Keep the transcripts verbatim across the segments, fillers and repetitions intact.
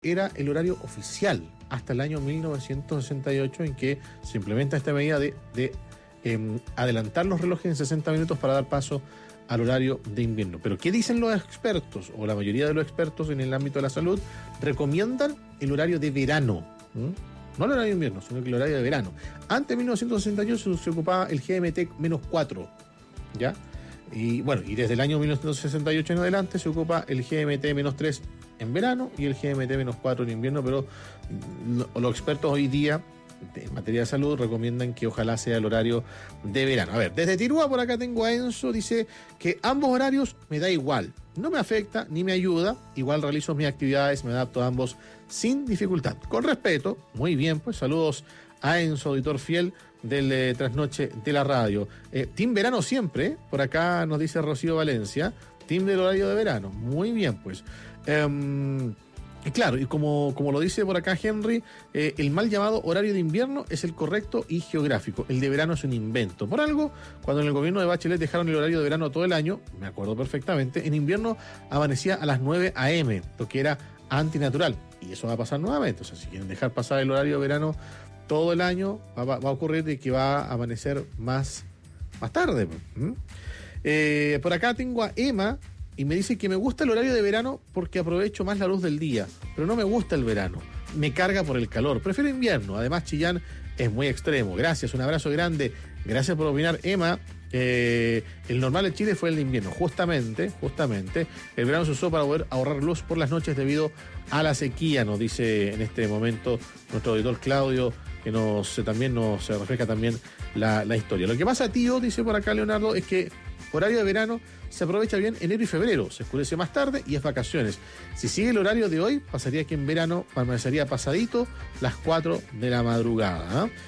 era el horario oficial hasta el año mil novecientos sesenta y ocho, en que se implementa esta medida de, de eh, adelantar los relojes en sesenta minutos para dar paso al horario de invierno. Pero ¿qué dicen los expertos? O la mayoría de los expertos en el ámbito de la salud recomiendan el horario de verano. ¿Mm? No el horario de invierno, sino que el horario de verano. Antes de mil novecientos sesenta y ocho se ocupaba el G M T menos cuatro, ¿ya? Y bueno, y desde el año mil novecientos sesenta y ocho en adelante se ocupa el G M T menos tres en verano y el G M T menos cuatro en invierno, pero los expertos hoy día en materia de salud recomiendan que ojalá sea el horario de verano. A ver, desde Tirúa por acá tengo a Enzo, dice que ambos horarios me da igual, no me afecta ni me ayuda, igual realizo mis actividades, me adapto a ambos sin dificultad. Con respeto, muy bien, pues saludos a Enzo, auditor fiel del eh, Trasnoche de la radio. Eh, team verano siempre, ¿eh? Por acá nos dice Rocío Valencia, team del horario de verano. Muy bien, pues. Um, y claro, y como, como lo dice por acá Henry, eh, el mal llamado horario de invierno es el correcto y geográfico. El de verano es un invento. Por algo, cuando en el gobierno de Bachelet dejaron el horario de verano todo el año, me acuerdo perfectamente, en invierno amanecía a las nueve a eme, lo que era antinatural. Y eso va a pasar nuevamente. O sea, si quieren dejar pasar el horario de verano todo el año, va, va a ocurrir de que va a amanecer más, más tarde. ¿Mm? Eh, por acá tengo a Emma y me dice que me gusta el horario de verano porque aprovecho más la luz del día, pero no me gusta el verano, me carga por el calor, prefiero invierno. Además Chillán es muy extremo. Gracias, un abrazo grande, gracias por opinar, Emma. Eh, el normal en Chile fue el de invierno, justamente, justamente. El verano se usó para poder ahorrar luz por las noches debido a la sequía, nos dice en este momento nuestro auditor Claudio, que nos también nos refleja también la, la historia. Lo que pasa, tío, dice por acá Leonardo, es que horario de verano se aprovecha bien enero y febrero, se oscurece más tarde y es vacaciones. Si sigue el horario de hoy, pasaría que en verano permanecería pasadito las cuatro de la madrugada, ¿eh?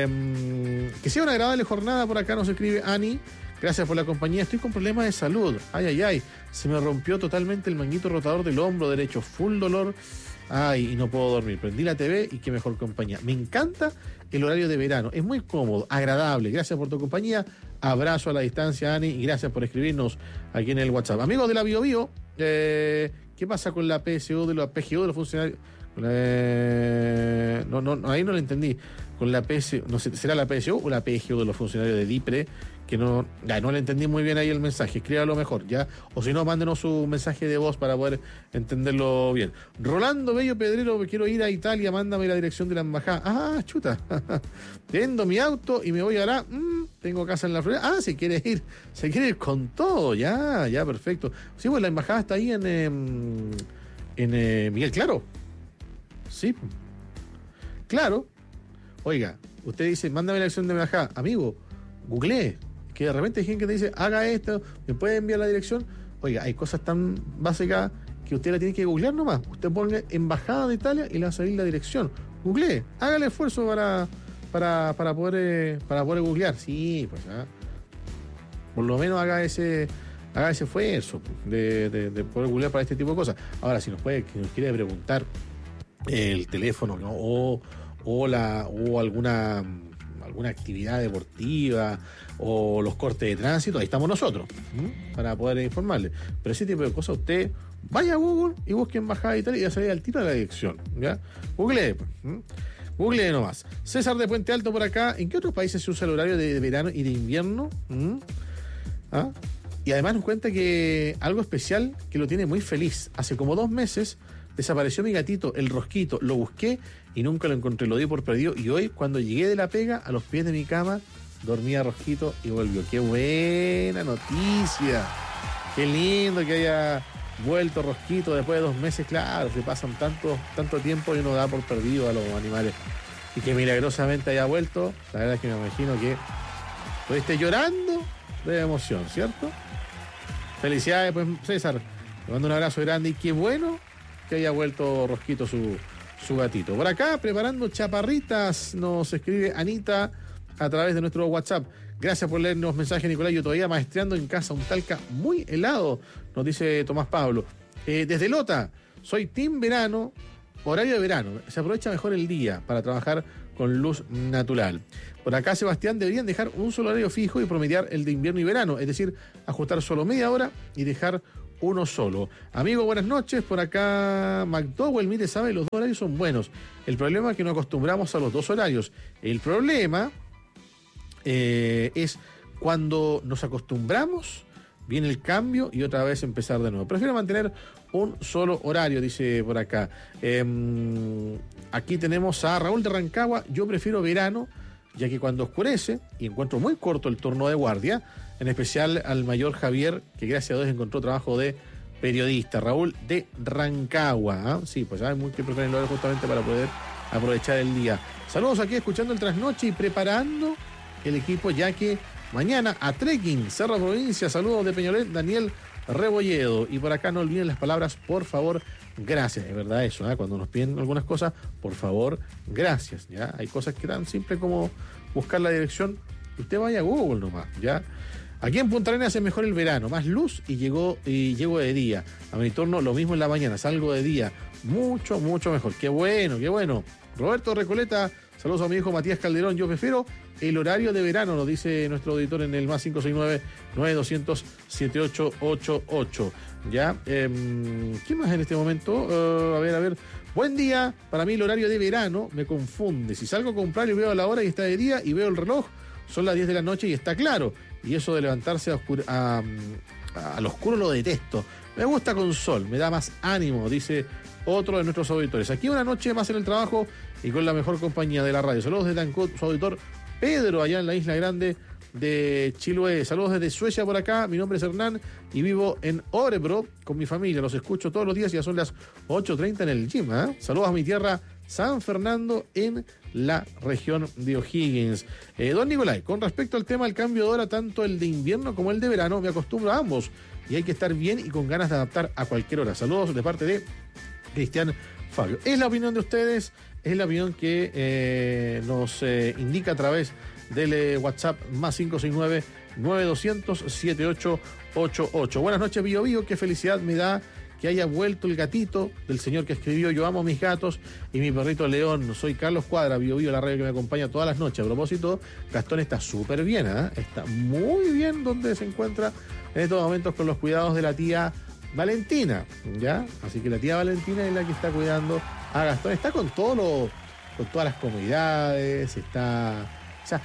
Eh, que sea una agradable jornada, por acá nos escribe Ani. Gracias por la compañía, estoy con problemas de salud. Ay, ay, ay, se me rompió totalmente el manguito rotador del hombro derecho, full dolor. Ay, y no puedo dormir. Prendí la te ve y qué mejor compañía. Me encanta el horario de verano, es muy cómodo, agradable. Gracias por tu compañía, abrazo a la distancia, Ani, y gracias por escribirnos aquí en el WhatsApp. Amigos de la Bio Bio, eh, ¿qué pasa con la P S U de los P G U de los funcionarios? Eh, no, no, ahí no lo entendí. Con la P S U, no sé, ¿será la P S U o la P G U de los funcionarios de DIPRE? Que no, ya, no le entendí muy bien ahí el mensaje. Escríbalo mejor, ¿ya? O si no, mándenos su mensaje de voz para poder entenderlo bien. Rolando Bello Pedrero, quiero ir a Italia, mándame la dirección de la embajada. Ah, chuta. Vendo mi auto y me voy ahora. Mm, tengo casa en la Florida. Ah, se quiere ir, se quiere ir con todo. Ya, ya, perfecto. Sí, pues la embajada está ahí en, eh, en eh, Miguel Claro. Sí, claro. Oiga, usted dice, mándame la dirección de la embajada. Amigo, googleé. Que de repente hay gente que te dice, haga esto, me puede enviar la dirección. Oiga, hay cosas tan básicas que usted la tiene que googlear nomás. Usted ponga embajada de Italia y le va a salir la dirección. Googlee, haga el esfuerzo para, para, para poder eh, para poder googlear. Sí, pues ¿eh? Por lo menos haga ese haga ese esfuerzo de, de, de poder googlear para este tipo de cosas. Ahora, si nos puede, si nos quiere preguntar el teléfono, ¿no? o, o la o alguna alguna actividad deportiva o los cortes de tránsito, ahí estamos nosotros, ¿m? Para poder informarle. Pero ese tipo de cosas, usted vaya a Google y busque embajada de Italia y ya salir al tiro de la dirección, ¿ya? Google, ¿m? Google nomás. César de Puente Alto por acá. ¿En qué otros países se usa el horario de verano y de invierno? ¿M? ¿Ah? Y además nos cuenta que algo especial que lo tiene muy feliz. Hace como dos meses desapareció mi gatito, el Rosquito. Lo busqué y nunca lo encontré, lo di por perdido. Y hoy, cuando llegué de la pega, a los pies de mi cama, dormía Rosquito y volvió. ¡Qué buena noticia! ¡Qué lindo que haya vuelto Rosquito después de dos meses! Claro, se pasan tanto, tanto tiempo y uno da por perdido a los animales. Y que milagrosamente haya vuelto, la verdad es que me imagino que estuviste llorando de emoción, ¿cierto? Felicidades, pues, César. Te mando un abrazo grande y qué bueno que haya vuelto Rosquito, su, su gatito. Por acá, preparando chaparritas, nos escribe Anita a través de nuestro WhatsApp. Gracias por leernos mensajes, Nicolás. Yo todavía maestreando en casa, un Talca muy helado, nos dice Tomás Pablo. Eh, desde Lota, soy team verano, horario de verano. Se aprovecha mejor el día para trabajar con luz natural. Por acá, Sebastián, deberían dejar un solo horario fijo y promediar el de invierno y verano, es decir, ajustar solo media hora y dejar uno solo. Amigo, buenas noches. Por acá McDowell, mire, sabe, los dos horarios son buenos. El problema es que nos acostumbramos a los dos horarios. El problema eh, es cuando nos acostumbramos, viene el cambio y otra vez empezar de nuevo. Prefiero mantener un solo horario, dice por acá. Eh, aquí tenemos a Raúl de Rancagua. Yo prefiero verano, ya que cuando oscurece, y encuentro muy corto el turno de guardia, en especial al mayor Javier, que gracias a Dios encontró trabajo de periodista. Raúl de Rancagua, ¿eh? Sí, pues hay muchos que prefieren el horario justamente para poder aprovechar el día. Saludos aquí escuchando el trasnoche y preparando el equipo, ya que mañana a trekking, Cerro Provincia. Saludos de Peñolet, Daniel Rebolledo. Y por acá no olviden las palabras, por favor, gracias. Es verdad eso, ¿eh? Cuando nos piden algunas cosas, por favor, gracias. ¿Ya? Hay cosas que tan simple como buscar la dirección. Usted vaya a Google nomás, ¿ya? Aquí en Punta Arenas es mejor el verano, más luz y llegó y llego de día. A mi turno lo mismo en la mañana, salgo de día. Mucho, mucho mejor. Qué bueno, qué bueno. Roberto Recoleta, saludos a mi hijo Matías Calderón. Yo prefiero el horario de verano, nos dice nuestro auditor en el más cinco seis nueve, nueve dos cero cero, siete ocho ocho ocho. Ya, eh, ¿qué más en este momento? Uh, a ver, a ver. Buen día, para mí el horario de verano me confunde. Si salgo a comprar y veo la hora y está de día y veo el reloj, son las diez de la noche y está claro. Y eso de levantarse a oscur- a, a, al oscuro lo detesto. Me gusta con sol, me da más ánimo, dice otro de nuestros auditores. Aquí una noche más en el trabajo y con la mejor compañía de la radio. Saludos de Tancot, su auditor Pedro, allá en la Isla Grande de Chiloé. Saludos desde Suecia por acá. Mi nombre es Hernán y vivo en Orebro con mi familia. Los escucho todos los días y ya son las ocho treinta en el gym. ¿eh? Saludos a mi tierra San Fernando en la región de O'Higgins. Eh, don Nicolai, con respecto al tema del cambio de hora, tanto el de invierno como el de verano, me acostumbro a ambos y hay que estar bien y con ganas de adaptar a cualquier hora. Saludos de parte de Cristian Fabio. Es la opinión de ustedes, es la opinión que eh, nos eh, indica a través del eh, WhatsApp más cinco seis nueve, nueve dos cero cero, siete ocho ocho ocho. Buenas noches, Bio Bio, qué felicidad me da que haya vuelto el gatito del señor que escribió Yo amo a mis gatos y mi perrito León. Soy Carlos Cuadra, Bio Bio, la radio que me acompaña todas las noches. A propósito, Gastón está súper bien, ¿eh? Está muy bien donde se encuentra en estos momentos con los cuidados de la tía Valentina, ¿ya? Así que la tía Valentina es la que está cuidando a Gastón. Está con todo lo, con todas las comodidades, está... O sea,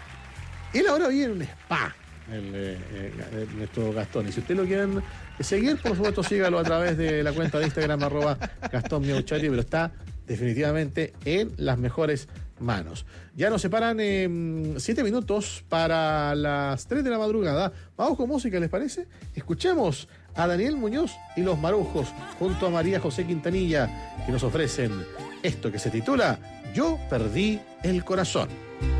él ahora vive en un spa, el, eh, eh, nuestro Gastón. Y si ustedes lo quieren seguir, por supuesto, sígalo a través de la cuenta de Instagram, arroba Gastón Miauchari, pero está definitivamente en las mejores manos. Ya nos separan eh, siete minutos para las tres de la madrugada. Vamos con música, ¿les parece? Escuchemos a Daniel Muñoz y los Marujos junto a María José Quintanilla, que nos ofrecen esto que se titula Yo perdí el corazón.